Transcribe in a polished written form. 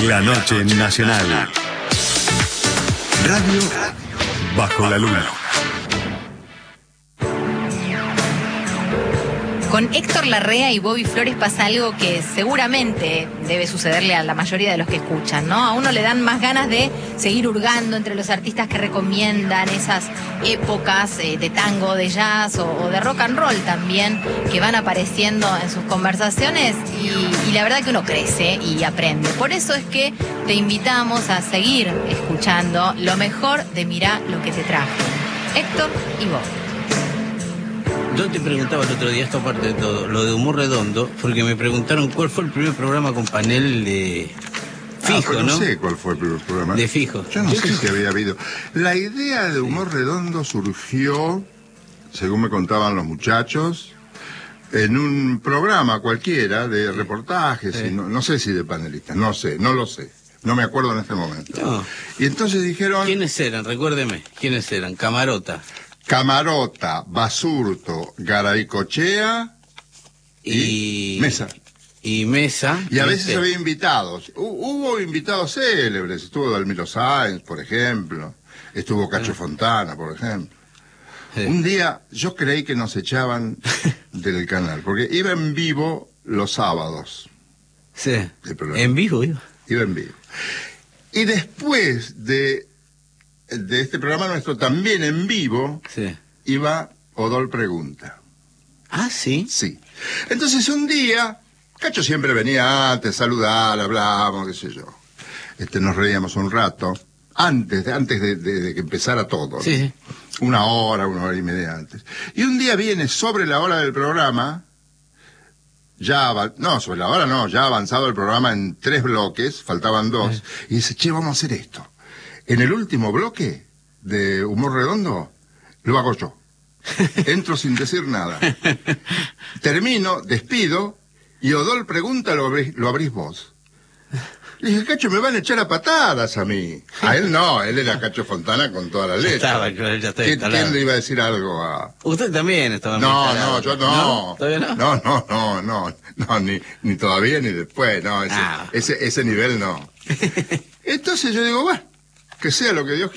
La noche nacional. Radio Bajo la Luna. Con Héctor Larrea y Bobby Flores pasa algo que seguramente debe sucederle a la mayoría de los que escuchan, ¿no? A uno le dan más ganas de seguir hurgando entre los artistas que recomiendan, esas épocas de tango, de jazz o de rock and roll también, que van apareciendo en sus conversaciones y la verdad que uno crece y aprende. Por eso es que te invitamos a seguir escuchando lo mejor de Mirá lo que te traje. Héctor y Bobby. Yo te preguntaba el otro día, esto aparte de todo, lo de Humor Redondo, porque me preguntaron cuál fue el primer programa con panel de fijo, ¿no? No sé cuál fue el primer programa. De fijo. Yo no sé si había habido. La idea de Humor Redondo surgió, según me contaban los muchachos, en un programa cualquiera de reportajes, y no sé si de panelistas, no lo sé. No me acuerdo en este momento. No. Y entonces dijeron... ¿Quiénes eran? Recuérdeme. ¿Quiénes eran? Camarota, Basurto, Garaycochea y Mesa. Y Mesa. Y a veces había invitados. Hubo invitados célebres. Estuvo Dalmiro Sáenz, por ejemplo. Estuvo Cacho Fontana, por ejemplo. Sí. Un día yo creí que nos echaban del canal, porque iba en vivo los sábados. Sí. ¿En vivo iba? Iba en vivo. Y después de este programa nuestro, también en vivo, sí, iba Odol Pregunta. ¿Ah, sí? Sí. Entonces un día, Cacho siempre venía antes, saludar, hablábamos, qué sé yo. Nos reíamos un rato, antes de que empezara todo. Sí, sí. Una hora y media antes. Y un día viene sobre la hora del programa, ya avanzado el programa en 3 bloques, faltaban 2, y dice, che, vamos a hacer esto. En el último bloque de Humor Redondo, lo hago yo. Entro sin decir nada. Termino, despido, y Odol Pregunta lo abrís vos. Le dije, Cacho, me van a echar a patadas a mí. A él no, él era Cacho Fontana con toda la letra. ¿Quién le iba a decir algo a...? Usted también estaba... No, yo no. ¿No? ¿Todavía no? No, ni todavía ni después, no, ese nivel no. Entonces yo digo, bueno, que sea lo que Dios quiera.